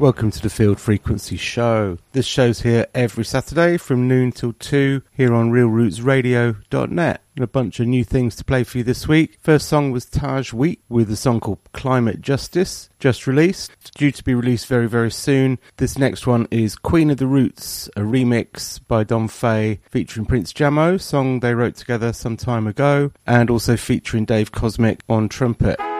Welcome to the Field Frequency Show. This show's here every Saturday from noon till 2 here on realrootsradio.net. And a bunch of new things to play for you this week. First song was Taj Wheat with a song called Climate Justice, just released, due to be released very, very soon. This next one is Queen of the Roots, a remix by Don Fay featuring Prince Jamo, song they wrote together some time ago, and also featuring Dave Cosmic on trumpet.